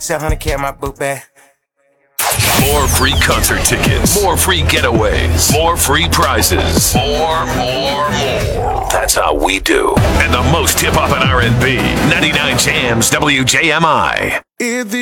700K in my book bag. More free concert tickets, more free getaways, more free prizes, more. That's how we do. And the most hip-hop and R&B. 99 Jams WJMI.